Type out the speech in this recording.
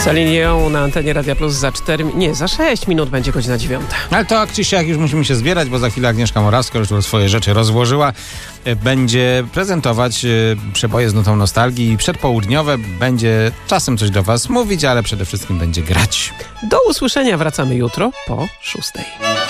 Celine Dion na antenie Radia Plus za 6 minut będzie godzina 9. Ale to jak czy siak już musimy się zbierać, bo za chwilę Agnieszka Morawska już tu swoje rzeczy rozłożyła. Będzie prezentować przeboje z nutą nostalgii. Przedpołudniowe będzie czasem coś do was mówić, ale przede wszystkim będzie grać. Do usłyszenia, wracamy jutro po 6.